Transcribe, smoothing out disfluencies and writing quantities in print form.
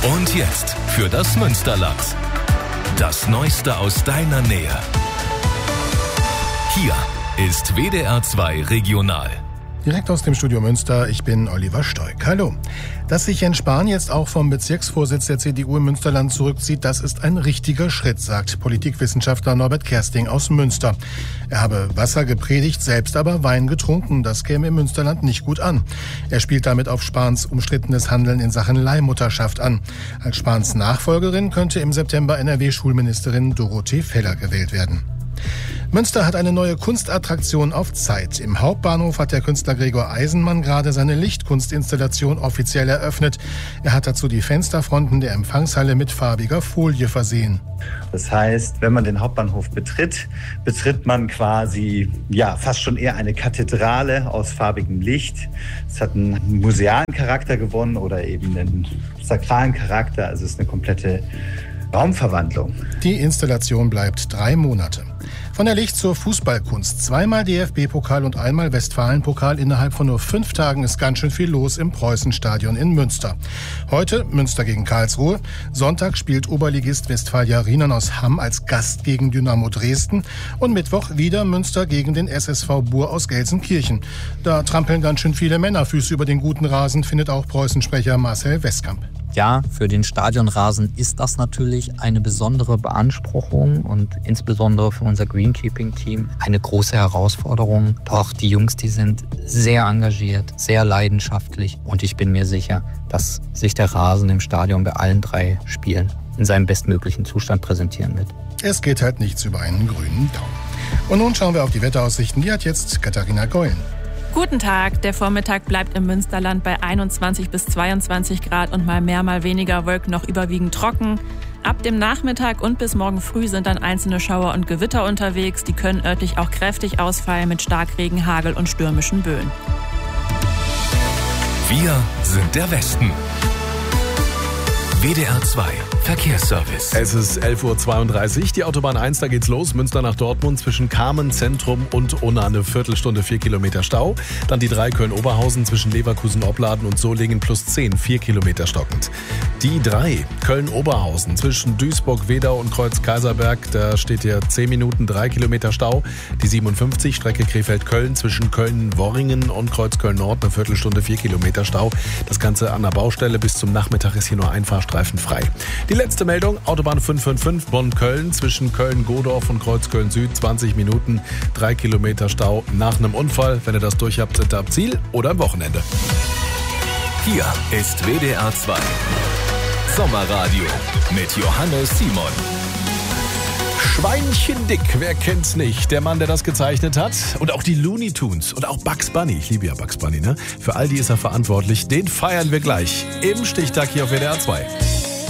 Und jetzt für das Münsterland. Das Neueste aus deiner Nähe. Hier ist WDR 2 Regional. Direkt aus dem Studio Münster, ich bin Oliver Stoik. Hallo. Dass sich Jens Spahn jetzt auch vom Bezirksvorsitz der CDU im Münsterland zurückzieht, das ist ein richtiger Schritt, sagt Politikwissenschaftler Norbert Kersting aus Münster. Er habe Wasser gepredigt, selbst aber Wein getrunken. Das käme im Münsterland nicht gut an. Er spielt damit auf Spahns umstrittenes Handeln in Sachen Leihmutterschaft an. Als Spahns Nachfolgerin könnte im September NRW-Schulministerin Dorothee Feller gewählt werden. Münster hat eine neue Kunstattraktion auf Zeit. Im Hauptbahnhof hat der Künstler Gregor Eisenmann gerade seine Lichtkunstinstallation offiziell eröffnet. Er hat dazu die Fensterfronten der Empfangshalle mit farbiger Folie versehen. Das heißt, wenn man den Hauptbahnhof betritt man quasi fast schon eher eine Kathedrale aus farbigem Licht. Es hat einen musealen Charakter gewonnen oder eben einen sakralen Charakter. Also es ist eine komplette Raumverwandlung. Die Installation bleibt 3 Monate. Von der Licht zur Fußballkunst. 2-mal DFB-Pokal und 1-mal Westfalen-Pokal. Innerhalb von nur 5 Tagen ist ganz schön viel los im Preußenstadion in Münster. Heute Münster gegen Karlsruhe. Sonntag spielt Oberligist Westfalia Rheinland aus Hamm als Gast gegen Dynamo Dresden. Und Mittwoch wieder Münster gegen den SSV Buhr aus Gelsenkirchen. Da trampeln ganz schön viele Männerfüße über den guten Rasen, findet auch Preußensprecher Marcel Westkamp. Ja, für den Stadionrasen ist das natürlich eine besondere Beanspruchung und insbesondere für unser Greenkeeping-Team eine große Herausforderung. Doch die Jungs, die sind sehr engagiert, sehr leidenschaftlich und ich bin mir sicher, dass sich der Rasen im Stadion bei allen 3 Spielen in seinem bestmöglichen Zustand präsentieren wird. Es geht halt nichts über einen grünen Daumen. Und nun schauen wir auf die Wetteraussichten. Die hat jetzt Katharina Geulen. Guten Tag, der Vormittag bleibt im Münsterland bei 21 bis 22 Grad und mal mehr, mal weniger Wolken, noch überwiegend trocken. Ab dem Nachmittag und bis morgen früh sind dann einzelne Schauer und Gewitter unterwegs. Die können örtlich auch kräftig ausfallen mit Starkregen, Hagel und stürmischen Böen. Wir sind der Westen. WDR 2 Verkehrsservice. Es ist 11.32 Uhr. Die Autobahn 1, da geht's los. Münster nach Dortmund zwischen Kamen, Zentrum und Unna eine Viertelstunde, 4 Kilometer Stau. Dann die 3 Köln-Oberhausen zwischen Leverkusen, Opladen und Solingen plus 10, 4 Kilometer stockend. Die 3 Köln-Oberhausen zwischen Duisburg, Wedau und Kreuz-Kaiserberg. Da steht ja 10 Minuten, 3 Kilometer Stau. Die 57 Strecke Krefeld-Köln zwischen Köln-Worringen und Kreuz-Köln-Nord eine Viertelstunde, 4 Kilometer Stau. Das Ganze an der Baustelle. Bis zum Nachmittag ist hier nur ein Fahrstreifen frei. Die letzte Meldung, Autobahn 555 Bonn-Köln zwischen Köln-Godorf und Kreuz-Köln-Süd, 20 Minuten, 3 Kilometer Stau nach einem Unfall. Wenn ihr das durch habt, seid ihr am Ziel oder am Wochenende. Hier ist WDR 2 Sommerradio mit Johannes Simon. Schweinchen dick, wer kennt's nicht? Der Mann, der das gezeichnet hat. Und auch die Looney Tunes und auch Bugs Bunny. Ich liebe ja Bugs Bunny, ne? Für all die ist er verantwortlich. Den feiern wir gleich im Stichtag hier auf WDR 2.